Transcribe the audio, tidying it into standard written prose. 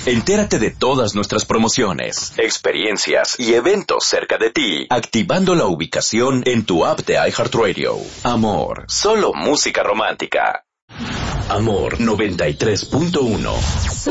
Entérate de todas nuestras promociones, experiencias y eventos cerca de ti, activando la ubicación en tu app de iHeartRadio. Amor, solo música romántica. Amor 93.1.